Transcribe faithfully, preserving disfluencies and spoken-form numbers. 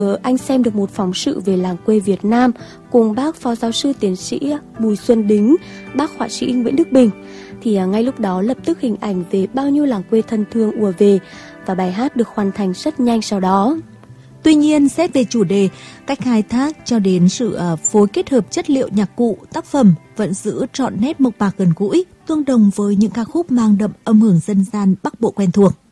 Ờ, anh xem được một phóng sự về làng quê Việt Nam cùng bác phó giáo sư tiến sĩ Bùi Xuân Đính, bác họa sĩ Nguyễn Đức Bình. Thì à, ngay lúc đó lập tức hình ảnh về bao nhiêu làng quê thân thương ùa về và bài hát được hoàn thành rất nhanh sau đó. Tuy nhiên, xét về chủ đề, cách khai thác cho đến sự uh, phối kết hợp chất liệu nhạc cụ, tác phẩm vẫn giữ trọn nét mộc mạc gần gũi, tương đồng với những ca khúc mang đậm âm hưởng dân gian Bắc Bộ quen thuộc.